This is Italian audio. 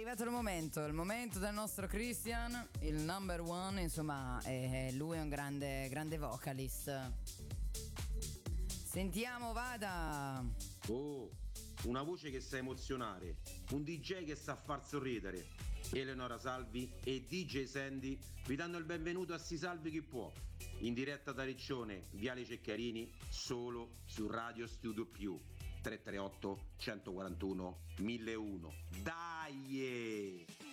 arrivato il momento del nostro Christian, il number one, insomma, lui è un grande vocalist. Sentiamo, vada. Oh, una voce che sa emozionare, un DJ che sa far sorridere. Eleonora Salvi e DJ Sandy vi danno il benvenuto a Si Salvi Chi Può, in diretta da Riccione, Viale Ceccarini, solo su Radio Studio Più 338 141 1001. Dai!